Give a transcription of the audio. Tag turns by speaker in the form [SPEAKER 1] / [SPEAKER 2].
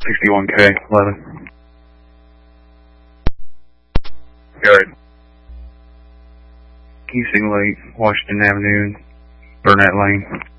[SPEAKER 1] 61K, 11. Got it. Keysing Lake, Washington Avenue, Burnett Lane.